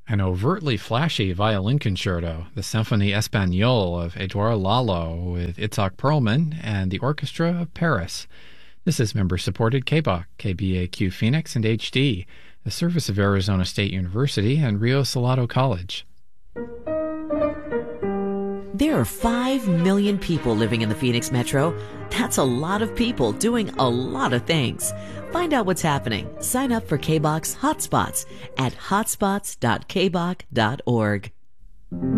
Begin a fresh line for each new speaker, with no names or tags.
An overtly flashy violin concerto, the Symphonie Espagnole of Edouard Lalo with Itzhak Perlman and the Orchestra of Paris. This is member-supported KBOC, KBAQ Phoenix and HD, a service of Arizona State University and Rio Salado College.
There are 5 million people living in the Phoenix Metro. That's a lot of people doing a lot of things. Find out what's happening. Sign up for KBOC's Hotspots at hotspots.kboc.org.